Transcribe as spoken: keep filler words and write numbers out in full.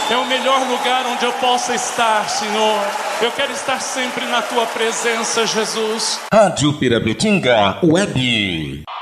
É o melhor lugar onde eu possa estar, Senhor. Eu quero estar sempre na tua presença, Jesus. Rádio Pirabetinga Web.